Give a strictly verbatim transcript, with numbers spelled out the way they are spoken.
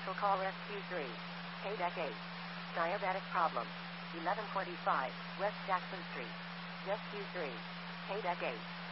Commercial call S Q three. K D E C eight. Diabetic problem. eleven twenty-five, West Jackson Street. S Q three. K D E C eight.